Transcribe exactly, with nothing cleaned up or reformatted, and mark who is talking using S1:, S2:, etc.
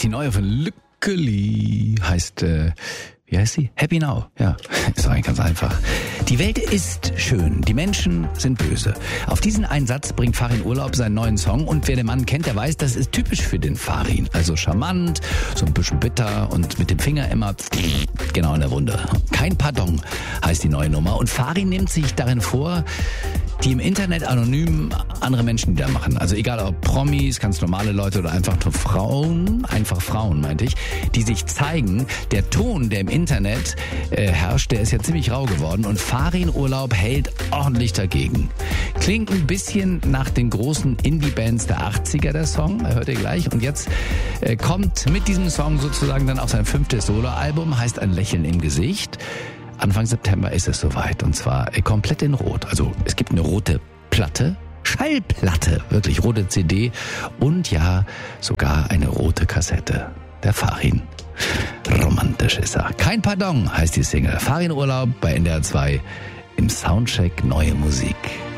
S1: ist die neue von Lückeli. Heißt, äh, wie heißt sie? Happy Now. Ja, ist eigentlich ganz einfach. Die Welt ist schön, die Menschen sind böse. Auf diesen einen Satz bringt Farin Urlaub seinen neuen Song und wer den Mann kennt, der weiß, das ist typisch für den Farin. Also charmant, so ein bisschen bitter und mit dem Finger immer genau in der Wunde. Kein Pardon heißt die neue Nummer und Farin nimmt sich darin vor, die im Internet anonym andere Menschen niedermachen. Also egal ob Promis, ganz normale Leute oder einfach nur Frauen, einfach Frauen meinte ich, die sich zeigen. Der Ton, der im Internet äh, herrscht, der ist ja ziemlich rau geworden und Farin Urlaub hält ordentlich dagegen. Klingt ein bisschen nach den großen Indie-Bands der achtziger der Song, hört ihr gleich. Und jetzt äh, kommt mit diesem Song sozusagen dann auch sein fünftes Soloalbum, heißt Ein Lächeln im Gesicht. Anfang September ist es soweit und zwar äh, komplett in Rot. Also es gibt eine rote Platte, Schallplatte, wirklich rote C D und ja, sogar eine rote Kassette. Der Farin. Romantisch ist er. Kein Pardon heißt die Single. Farin Urlaub bei N D R zwei im Soundcheck Neue Musik.